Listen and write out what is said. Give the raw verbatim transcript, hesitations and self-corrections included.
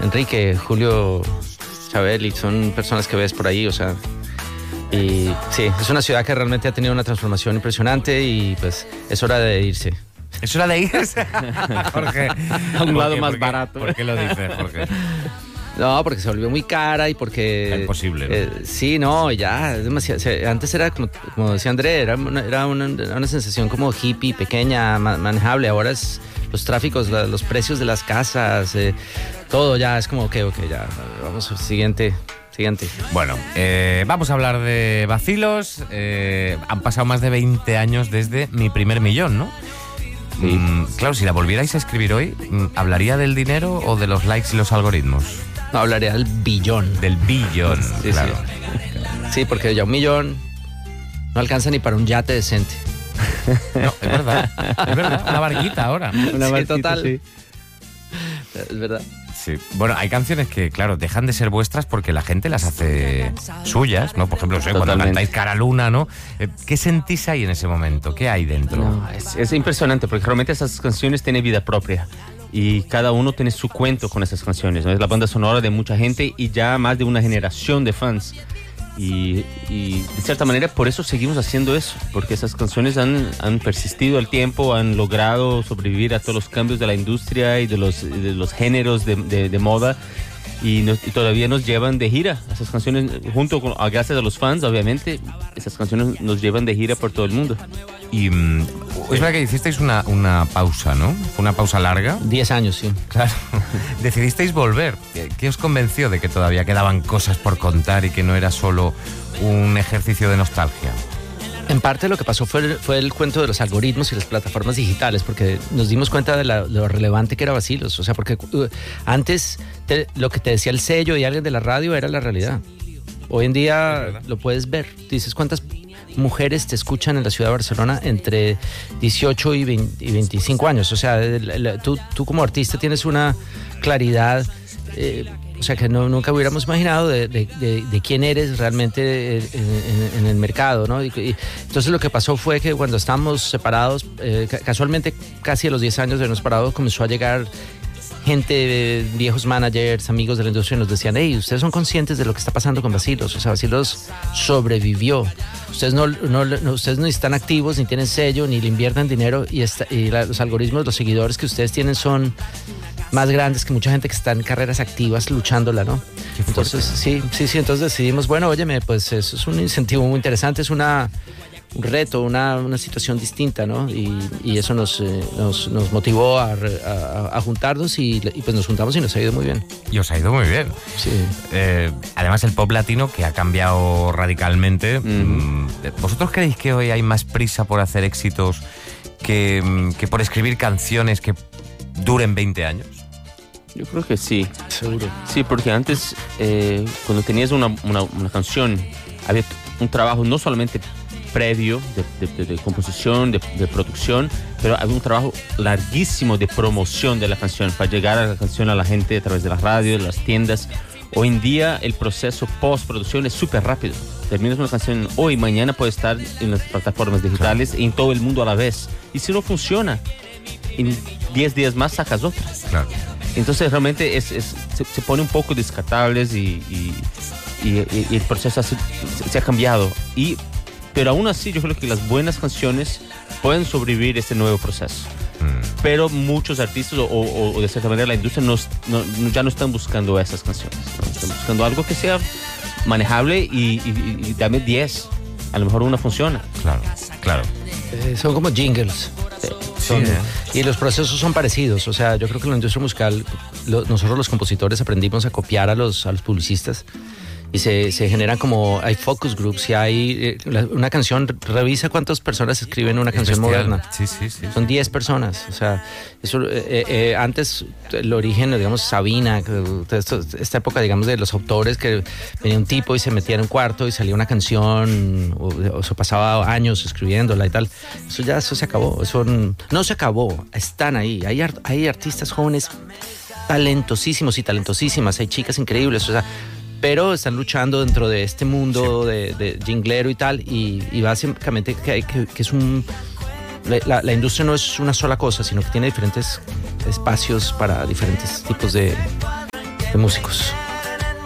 Enrique, Julio, Chabeli, son personas que ves por ahí, o sea, y sí, es una ciudad que realmente ha tenido una transformación impresionante y pues es hora de irse. Es hora de irse, Jorge. A un lado más barato. ¿Por qué lo dices, Jorge? No, porque se volvió muy cara y porque... Es imposible, ¿no? Eh, sí, no, ya, es demasiado. O sea, antes era, como, como decía André, era, una, era una, una sensación como hippie, pequeña, manejable. Ahora es los tráficos, la, los precios de las casas, eh, todo ya es como, ok, ok, ya, vamos, siguiente... Siguiente. Bueno, eh, vamos a hablar de vacilos. Eh, han pasado más de veinte años desde Mi Primer Millón, ¿no? Sí. Mm, claro, si la volvierais a escribir hoy, ¿hablaría del dinero o de los likes y los algoritmos? No, hablaría del billón. Del billón, sí, claro. Sí. Sí, porque ya un millón no alcanza ni para un yate decente. No, es verdad, es verdad. Una barquita ahora. Una sí, barquita, total. Sí. Es verdad. Sí. Bueno, hay canciones que, claro, dejan de ser vuestras porque la gente las hace suyas, ¿no? Por ejemplo, no sé, cuando cantáis Cara Luna, ¿no? ¿Qué sentís ahí en ese momento? ¿Qué hay dentro? No, es, es impresionante porque realmente esas canciones tienen vida propia y cada uno tiene su cuento con esas canciones, ¿no? Es la banda sonora de mucha gente y ya más de una generación de fans. Y, y de cierta manera por eso seguimos haciendo eso, porque esas canciones han, han persistido al tiempo, han logrado sobrevivir a todos los cambios de la industria y de los, de los géneros de, de, de moda y, nos, y todavía nos llevan de gira. Esas canciones, junto con, gracias a los fans, obviamente, esas canciones nos llevan de gira por todo el mundo. Y mm, es verdad que hicisteis una, una pausa, ¿no? Fue una pausa larga. Diez años, sí. Claro. Decidisteis volver. ¿Qué os convenció de que todavía quedaban cosas por contar y que no era solo un ejercicio de nostalgia? En parte lo que pasó fue el, fue el cuento de los algoritmos y las plataformas digitales, porque nos dimos cuenta de, la, de lo relevante que era Vacilos. O sea, porque uh, antes te, lo que te decía el sello y alguien de la radio era la realidad. Hoy en día lo puedes ver. Dices, ¿cuántas mujeres te escuchan en la ciudad de Barcelona entre dieciocho y, veinte, y veinticinco años? O sea, la, la, tú, tú como artista tienes una claridad... Eh, o sea, que no, nunca hubiéramos imaginado de, de, de, de quién eres realmente en, en, en el mercado, ¿no? Y, y entonces lo que pasó fue que cuando estábamos separados, eh, casualmente casi a los diez años de habernos separado, comenzó a llegar gente, viejos managers, amigos de la industria, y nos decían, hey, ustedes son conscientes de lo que está pasando con Vacilos. O sea, Vacilos sobrevivió. Ustedes no, no, no, ustedes no están activos, ni tienen sello, ni le invierten dinero, y, esta, y la, los algoritmos, los seguidores que ustedes tienen son más grandes que mucha gente que está en carreras activas luchándola, ¿no? Entonces, sí, sí, sí, entonces decidimos, bueno, óyeme, pues eso es un incentivo muy interesante, es una, un reto, una, una situación distinta, ¿no? Y, y eso nos, eh, nos, nos motivó a, a, a juntarnos y, y pues nos juntamos y nos ha ido muy bien. Y os ha ido muy bien. Sí. Eh, además el pop latino que ha cambiado radicalmente. Mm. ¿Vosotros creéis que hoy hay más prisa por hacer éxitos que, que por escribir canciones que duren veinte años? Yo creo que sí. Seguro. Sí, porque antes, eh, cuando tenías una, una, una canción, había un trabajo no solamente previo de, de, de, de composición, de, de producción, pero había un trabajo larguísimo de promoción de la canción, para llegar a la canción a la gente a través de las radios, las tiendas. Hoy en día el proceso postproducción es súper rápido. Terminas una canción hoy, mañana puede estar en las plataformas digitales, claro, y en todo el mundo a la vez. Y si no funciona, en diez días más sacas otra. Claro. Entonces realmente es, es, se, se pone un poco descartables y, y, y, y el proceso se, se ha cambiado. Y, pero aún así yo creo que las buenas canciones pueden sobrevivir este nuevo proceso. Mm. Pero muchos artistas o, o, o de cierta manera la industria no, no, ya no están buscando esas canciones, ¿no? Están buscando algo que sea manejable y, y, y dame diez. A lo mejor una funciona. Claro, claro. Eh, son como jingles. Son, sí, ¿eh? Y los procesos son parecidos. O sea, yo creo que en la industria musical lo, nosotros los compositores aprendimos a copiar a los, a los publicistas y se, se generan como, hay focus groups y hay eh, la, una canción, revisa cuántas personas escriben una es canción bestial. Moderna. Sí, sí, sí. Son diez personas. O sea, eso, eh, eh, antes el origen, digamos, Sabina, esto, esta época, digamos, de los autores que venía un tipo y se metía en un cuarto y salía una canción o, o se pasaba años escribiéndola y tal. Eso ya, eso se acabó. Eso no se acabó. Están ahí. Hay, hay artistas jóvenes talentosísimos y talentosísimas. Hay chicas increíbles. O sea, pero están luchando dentro de este mundo, sí, de, de jinglero y tal, y, y básicamente que, hay, que, que es un... La, la industria no es una sola cosa, sino que tiene diferentes espacios para diferentes tipos de, de músicos.